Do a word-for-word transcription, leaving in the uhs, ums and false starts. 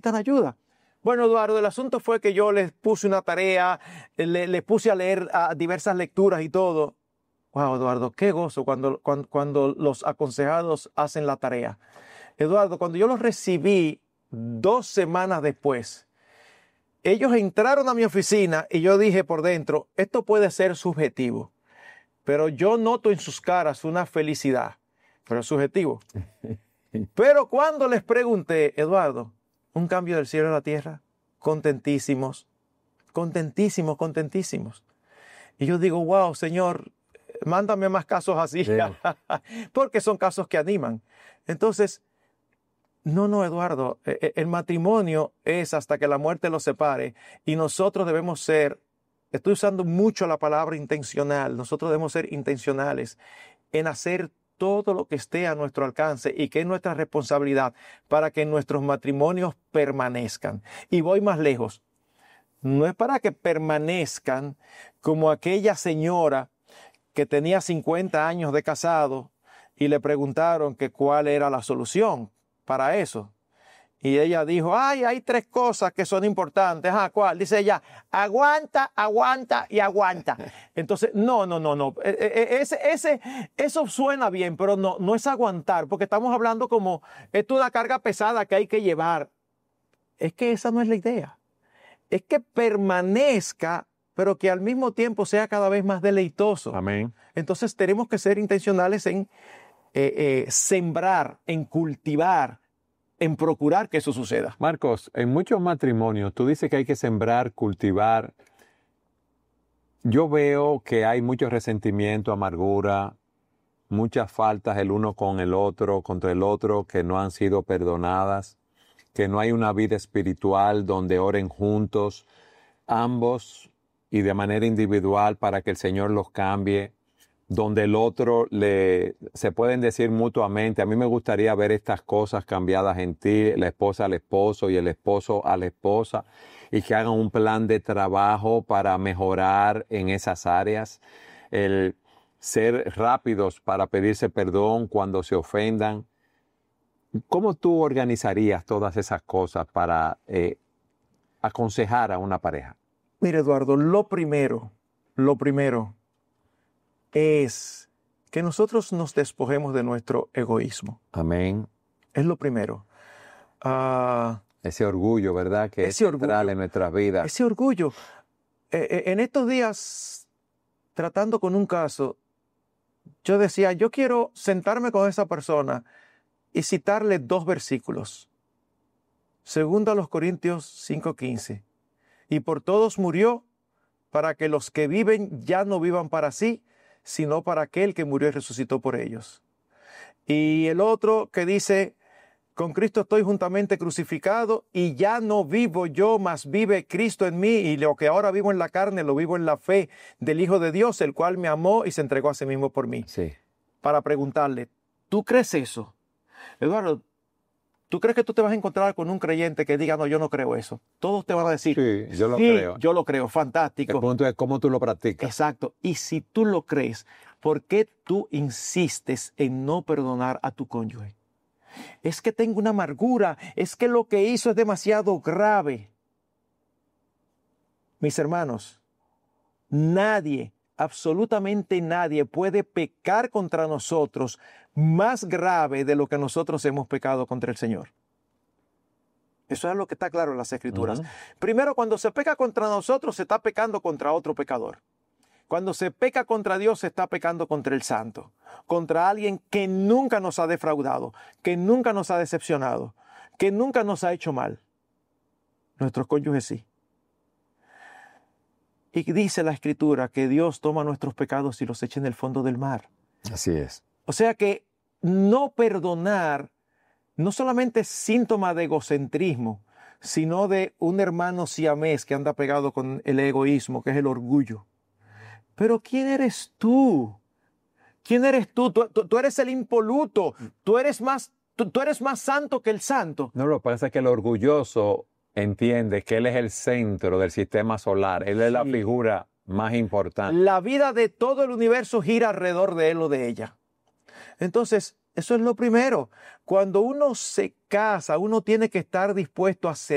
necesitan ayuda. Bueno, Eduardo, el asunto fue que yo les puse una tarea, le, les puse a leer a diversas lecturas y todo. Wow, Eduardo, qué gozo cuando, cuando, cuando los aconsejados hacen la tarea. Eduardo, cuando yo los recibí dos semanas después, ellos entraron a mi oficina y yo dije por dentro, esto puede ser subjetivo, pero yo noto en sus caras una felicidad, pero es subjetivo. Pero cuando les pregunté, Eduardo, un cambio del cielo a la tierra, contentísimos, contentísimos, contentísimos. Y yo digo, wow, Señor, mándame más casos así, sí. Porque son casos que animan. Entonces, no, no, Eduardo, el matrimonio es hasta que la muerte los separe y nosotros debemos ser, estoy usando mucho la palabra intencional, nosotros debemos ser intencionales en hacer todo lo que esté a nuestro alcance y que es nuestra responsabilidad para que nuestros matrimonios permanezcan. Y voy más lejos, no es para que permanezcan como aquella señora que tenía cincuenta años de casado y le preguntaron que cuál era la solución para eso. Y ella dijo, ay, hay tres cosas que son importantes. Ah, ¿cuál? Dice ella, aguanta, aguanta y aguanta. Entonces, no, no, no, no. Ese, ese, eso suena bien, pero no, no es aguantar, porque estamos hablando como, esto es una carga pesada que hay que llevar. Es que esa no es la idea. Es que permanezca, pero que al mismo tiempo sea cada vez más deleitoso. Amén. Entonces, tenemos que ser intencionales en Eh, eh, sembrar, en cultivar, en procurar que eso suceda. Marcos, en muchos matrimonios tú dices que hay que sembrar, cultivar. Yo veo que hay mucho resentimiento, amargura, muchas faltas el uno con el otro, contra el otro, que no han sido perdonadas, que no hay una vida espiritual donde oren juntos, ambos y de manera individual para que el Señor los cambie, donde el otro le se pueden decir mutuamente, a mí me gustaría ver estas cosas cambiadas en ti, la esposa al esposo y el esposo a la esposa, y que hagan un plan de trabajo para mejorar en esas áreas, el ser rápidos para pedirse perdón cuando se ofendan. ¿Cómo tú organizarías todas esas cosas para eh, aconsejar a una pareja? Mira, Eduardo, lo primero, lo primero es que nosotros nos despojemos de nuestro egoísmo. Amén. Es lo primero. Uh, ese orgullo, ¿verdad? Que es central en nuestras vidas. Ese orgullo. Eh, eh, en estos días, tratando con un caso, yo decía, yo quiero sentarme con esa persona y citarle dos versículos. Segundo a los Corintios cinco quince. Y por todos murió, para que los que viven ya no vivan para sí, sino para aquel que murió y resucitó por ellos. Y el otro que dice, con Cristo estoy juntamente crucificado y ya no vivo yo, mas vive Cristo en mí, y lo que ahora vivo en la carne lo vivo en la fe del Hijo de Dios, el cual me amó y se entregó a sí mismo por mí. Sí. Para preguntarle, ¿tú crees eso? Eduardo, ¿tú crees que tú te vas a encontrar con un creyente que diga, no, yo no creo eso? Todos te van a decir, sí, yo lo sí, creo. yo lo creo, fantástico. El punto es cómo tú lo practicas. Exacto. Y si tú lo crees, ¿por qué tú insistes en no perdonar a tu cónyuge? Es que tengo una amargura, es que lo que hizo es demasiado grave. Mis hermanos, nadie, absolutamente nadie puede pecar contra nosotros más grave de lo que nosotros hemos pecado contra el Señor. Eso es lo que está claro en las Escrituras. Uh-huh. Primero, cuando se peca contra nosotros, se está pecando contra otro pecador. Cuando se peca contra Dios, se está pecando contra el Santo, contra alguien que nunca nos ha defraudado, que nunca nos ha decepcionado, que nunca nos ha hecho mal. Nuestros cónyuges sí. Y dice la Escritura que Dios toma nuestros pecados y los echa en el fondo del mar. Así es. O sea que no perdonar no solamente es síntoma de egocentrismo, sino de un hermano siamés que anda pegado con el egoísmo, que es el orgullo. Pero ¿quién eres tú? ¿Quién eres tú? Tú, tú, tú eres el impoluto. Tú eres, más, tú, tú eres más santo que el santo. No, lo que pasa es que el orgulloso entiende que él es el centro del sistema solar. Él es sí. la figura más importante. La vida de todo el universo gira alrededor de él o de ella. Entonces, eso es lo primero. Cuando uno se casa, uno tiene que estar dispuesto a hacer